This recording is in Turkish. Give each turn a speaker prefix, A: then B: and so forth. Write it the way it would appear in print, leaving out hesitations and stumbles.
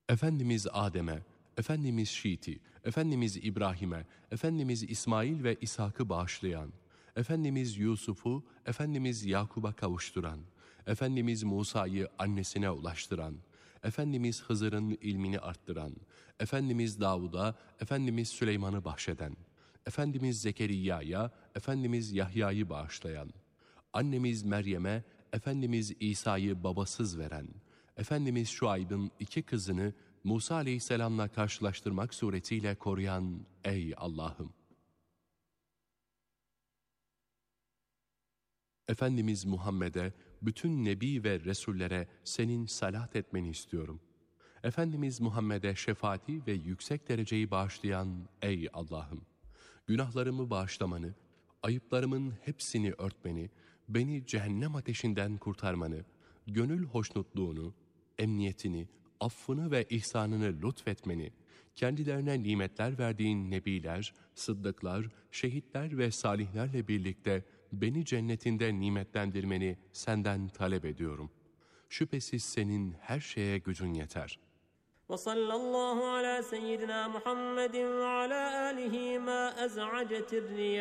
A: Efendimiz Adem'e, Efendimiz Şiit'i, Efendimiz İbrahim'e, Efendimiz İsmail ve İshak'ı bağışlayan, Efendimiz Yusuf'u, Efendimiz Yakub'a kavuşturan, Efendimiz Musa'yı annesine ulaştıran, Efendimiz Hızır'ın ilmini arttıran, Efendimiz Davud'a, Efendimiz Süleyman'ı bahşeden, Efendimiz Zekeriya'ya, Efendimiz Yahya'yı bağışlayan, annemiz Meryem'e, Efendimiz İsa'yı babasız veren, Efendimiz Şuayb'ın 2 kızını Musa Aleyhisselam'la karşılaştırmak suretiyle koruyan ey Allah'ım! Efendimiz Muhammed'e, bütün nebi ve resullere senin salat etmeni istiyorum. Efendimiz Muhammed'e şefaati ve yüksek dereceyi bağışlayan ey Allah'ım! Günahlarımı bağışlamanı, ayıplarımın hepsini örtmeni, beni cehennem ateşinden kurtarmanı, gönül hoşnutluğunu, emniyetini, affını ve ihsanını lütfetmeni, kendilerine nimetler verdiğin nebiler, sıddıklar, şehitler ve salihlerle birlikte beni cennetinde nimetlendirmeni senden talep ediyorum. Şüphesiz senin her şeye gücün yeter.
B: وصلى الله على سيدنا محمد وعلى آله ما أزعجت الرياح